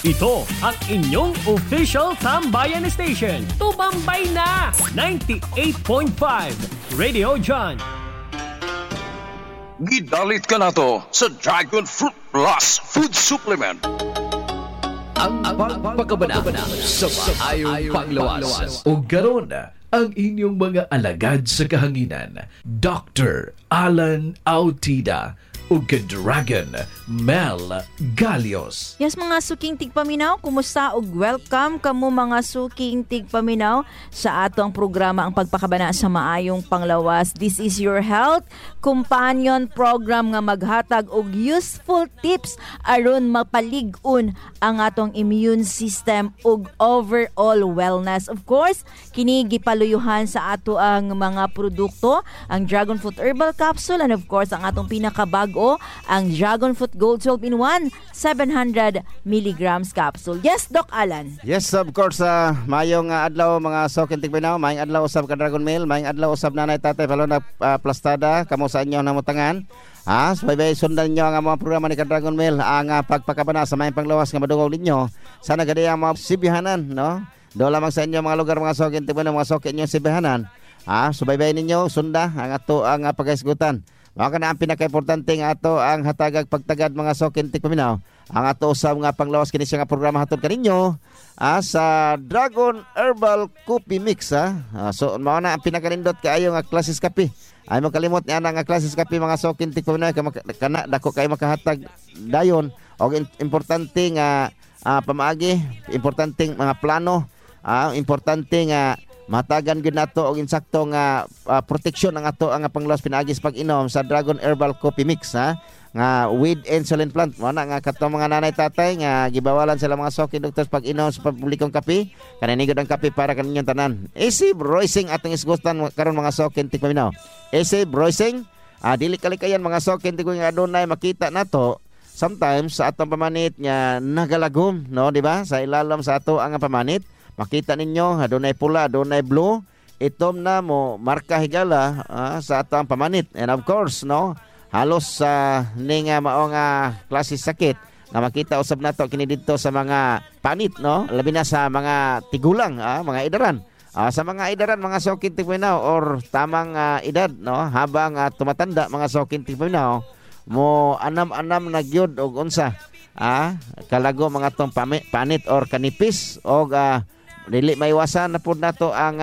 Ito ang inyong official Tambayan Station. Tumambay na! 98.5 Radio John. Gidalit ka na to sa Dragon Fruit Plus Food Supplement. Ang pagpakabana sa maayong panglawas. O garon ang inyong mga alagad sa kahanginan. Dr. Alan Autida o Dragon Mel Galios. Yes, mga suking tigpaminaw, kumusta ug welcome kamo mga suking tigpaminaw sa atong programa ang pagpakabana sa maayong panglawas. This is your health companion program nga maghatag og useful tips aron mapalig-on ang atong immune system ug overall wellness. Of course, kini gipaluyuhan sa ato ang mga produkto, ang Dragon Fruit Herbal Capsule, and of course ang atong pinakabago, ang Dragon Fruit Gold 12-in-1 700 milligrams capsule. Yes, Doc Alan. Yes, of course. Mayong adlaw mga sokin tigpinaw, mayong adlaw usab ka Dragon Mail, mayong adlaw usab nanay tatay palona plastada kamo sa inyo namutangan. Sabay sundan nyo ang mga programa ni Dragon Mail, ang pagpakabana sa mayong panglawas nga madungog ninyo. Sana gadi ang mga sibihanan, no? Do lamang sa inyo mga lugar mga sokin tigpinaw, mga sokin nyo sibihanan. Subaybay ninyo sunda ang ato ang pagkaisgutan. Maka na ang pinaka-importante nga ato ang hatagag pagtagad mga sokin tigpaminaw. Ang ato usab nga panglawas kini siya nga programa hatod kaninyo sa Dragon Herbal Coffee Mix. So mao na ang pinaka-nindot kaayo nga klases kape. Ay mo kalimot niya nga klases kape mga sokin tigpaminaw kana dako kay makahatag dayon og importante nga pamaagi, importante mga plano, importante nga matagan gyud nato og insakto nga proteksyon ang ato ang panglawas pinaagi sa pag-inom sa Dragon Herbal Coffee Mix nga with insulin plant. Mo na nga katong mga nanay tatay nga gibawalan sila mga sokin doctors pag-inom sa publikong kape, kaninigod ang kape para kaninyong tanan. Easy Broising atong isgustan karon mga sokin tigpaminaw. Easy Broising, dili kalikayan mga sokin tig nga adunay makita nato sometimes sa atong pamanit nga nagalagom, no, di ba? Sa ilalom sa ato ang pamanit makita ninyo, adunay pula, adunay blue, itom na mo marka higala sa atong pamanit. And of course, no, halos ning mao nga klase sakit nga makita usab nato kini didto sa mga panit, no, labi na sa mga tigulang, mga edaran. Sa mga edaran mga sokin tigpaminaw or tamang edad, no, habang tumatanda mga sokin tigpaminaw, mo anam-anam na gyud og unsa kalago mga tong panit or kanipis og dili maiwasan na pud nato ang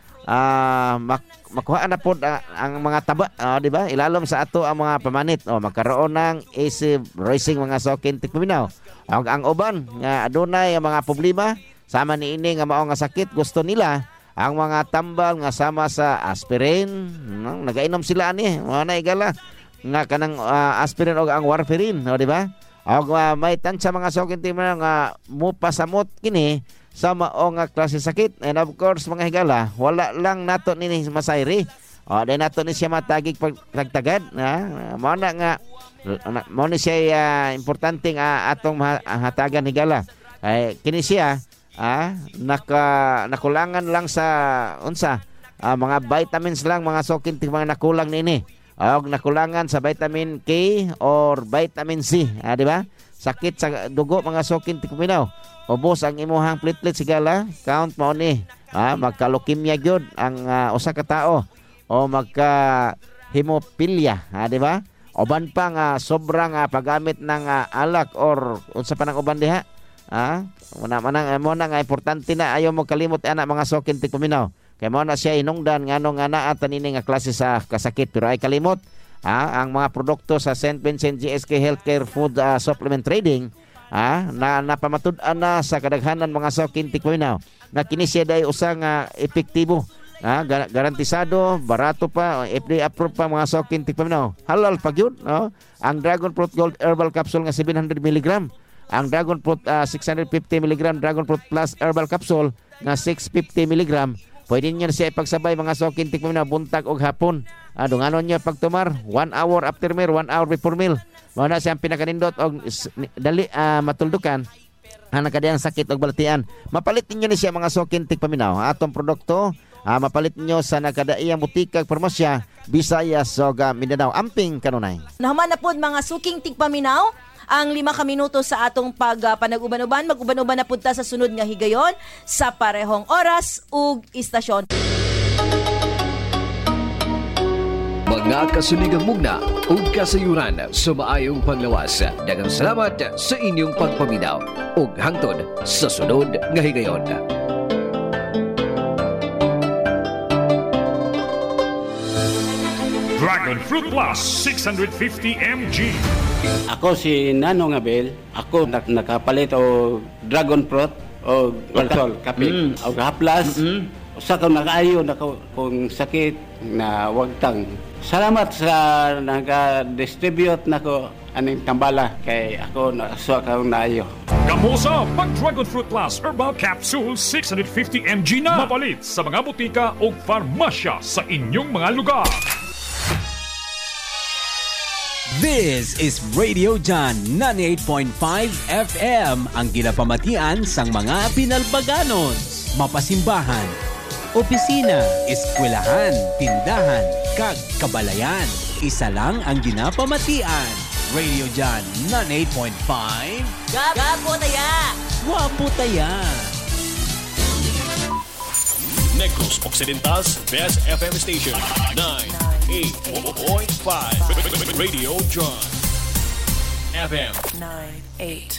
makuha na pud ang mga taba, di ba? Ilalom sa ato ang mga pamanit magkaroon ng easy rising mga sokin tigpaminaw. Ang uban nga adunay mga problema sama niini nga mao nga sakit, gusto nila ang mga tambal nga sama sa aspirin, no? Nagainom sila ani, na igala nga kanang aspirin o ang warfarin, di ba? Og may tansya mga sokin tigpaminaw nga mupasamot kini sa mao nga klase sakit. And of course mga higala, wala lang nato nini masayri. Dahil nato ni siya matagig pagtagtagad. Mao na nga, mao ni siya importante nga atong hatagan higala. Kini siya, nakulangan lang sa unsa, mga vitamins lang mga sokin mga nakulang nini. Og nakulangan sa vitamin K or vitamin C, di ba? Sakit sa dugo mga sokin tigpaminaw. Ubos ang imuhang platelets sigala, count mo ni. Magka-leukemia gyud ang usa ka tao o magka hemophilia, di ba? Uban pa nga sobrang paggamit ng alak or unsa pa nang uban diha. Mo na nga importante na ayo mo kalimot ana mga sokin tigpaminaw. Kay mo na siya inungdan ngano nga naa tanini nga klase sa kasakit, pero ay kalimot ang mga produkto sa St. Vincent GSK Healthcare Food Supplement Trading na napamatud-an na sa kadaghanan mga sokin tigpaminaw na kini siya day usa nga epektibo, garantisado, barato pa, FDA approved pa mga sokin tigpaminaw. Halal pa gyud, no? Ang Dragon Fruit Gold Herbal Capsule nga 700 mg, ang Dragon Fruit 650 mg Dragon Fruit Plus Herbal Capsule nga 650 mg. Pwede niyo siya ipagsabay mga sokin tigpaminaw buntag og hapon. Dunganon niyo pagtumar 1 hour after meal, 1 hour before meal. Mao na siyang pinakanindot og dali matuldukan ang nakadiyang sakit og balatian. Mapalit ninyo ni siya mga sokin tigpaminaw. Atong produkto mapalit ninyo sa nakadaiyang butikag parmasya Visayas ug Mindanao. Amping kanunay. Nahuman na pod mga suking tigpaminaw ang 5 ka minuto sa atong panag-uban-uban. Mag-uban-uban na punta sa sunod nga higayon sa parehong oras ug istasyon. Mga kasuligang mugna ug kasayuran sa maayong panglawas. Daghang salamat sa inyong pagpaminaw ug hangtod sa sunod nga higayon. Dragon Fruit Plus 650 mg. Ako si Nanong Abel. Ako nakapalit o Dragon Fruit o Walsol, kape. O haplas. Usa ka nakaayo na kung sakit na wagtang. Salamat sa nag-distribute nako aning tambala kay ako nasuwa ka naayo. Kamusa pag Dragon Fruit Plus Herbal Capsule 650 mg na mapalit sa mga butika o farmasya sa inyong mga lugar. This is Radio John 98.5 FM, ang ginapamatian sang mga pinalbaganons, mapasimbahan, opisina, eskwelahan, tindahan, kag kabalayan. Isa lang ang ginapamatian. Radio John 98.5. Gapo taya! Wapo taya! Negros Occidental's best FM station, 98.5 Radio John FM. 98.